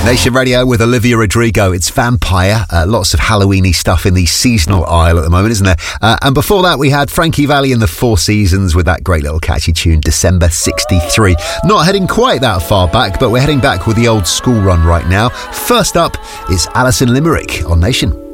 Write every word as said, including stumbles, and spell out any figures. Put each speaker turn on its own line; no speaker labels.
Nation Radio with Olivia Rodrigo. It's Vampire. Uh, lots of Halloween-y stuff in the seasonal aisle at the moment, isn't there? Uh, and before that, we had Frankie Valli and the Four Seasons with that great little catchy tune, December sixty-three. Not heading quite that far back, but we're heading back with the old school run right now. First up, it's Alison Limerick on Nation.